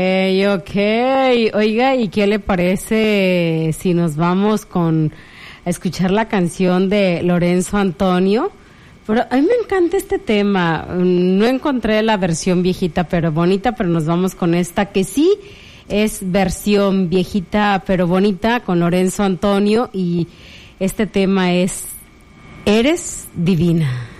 Ok. Oiga, ¿y qué le parece si nos vamos a escuchar la canción de Lorenzo Antonio? Pero a mí me encanta este tema. No encontré la versión viejita pero bonita, pero nos vamos con esta que sí es versión viejita pero bonita con Lorenzo Antonio, y este tema es Eres Divina.